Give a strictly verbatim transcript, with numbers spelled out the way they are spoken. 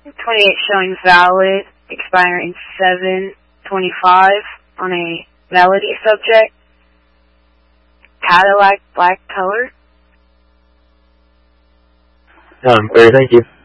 twenty-eight showing valid, expiring seven twenty-five on a Melody subject. Cadillac black color. Um, clear, thank you.